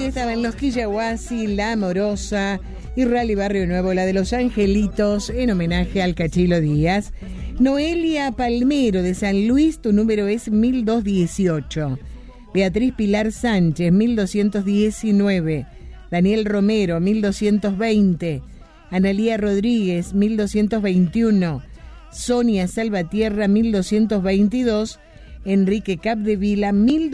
estaba en Los Quillahuasi, La Amorosa y Rally Barrio Nuevo, la de Los Angelitos, en homenaje al Cachilo Díaz. Noelia Palmero de San Luis, tu número es 1218. Beatriz Pilar Sánchez, 1219. Daniel Romero, 1220. Analía Rodríguez, 1221. Sonia Salvatierra, 1222. Enrique Capdevila,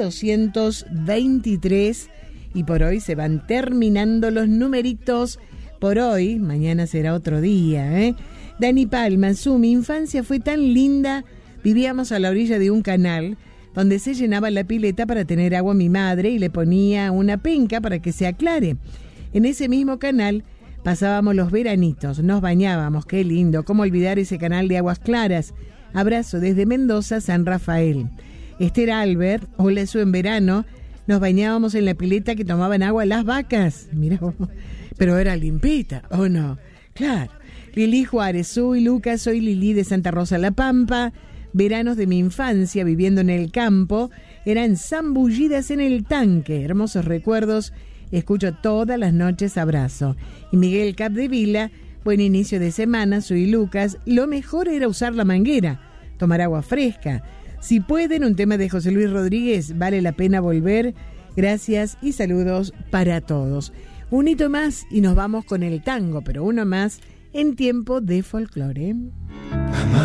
1223. Y por hoy se van terminando los numeritos. Por hoy, mañana será otro día, ¿eh? Dani Palma, mi infancia fue tan linda. Vivíamos a la orilla de un canal donde se llenaba la pileta para tener agua mi madre y le ponía una penca para que se aclare. En ese mismo canal pasábamos los veranitos, nos bañábamos, qué lindo, cómo olvidar ese canal de aguas claras. Abrazo desde Mendoza, San Rafael. Esther Albert, hola, eso en verano, nos bañábamos en la pileta que tomaban agua las vacas. Mirá, pero era limpita, ¿o no? Claro. Lili Juárez, soy Lucas, soy Lili de Santa Rosa La Pampa. Veranos de mi infancia viviendo en el campo eran zambullidas en el tanque. Hermosos recuerdos, escucho todas las noches, abrazo. Y Miguel Capdevila, buen inicio de semana, soy Lucas. Lo mejor era usar la manguera, tomar agua fresca. Si pueden, un tema de José Luis Rodríguez, vale la pena volver. Gracias y saludos para todos. Un hito más y nos vamos con el tango, pero uno más en tiempo de folclore.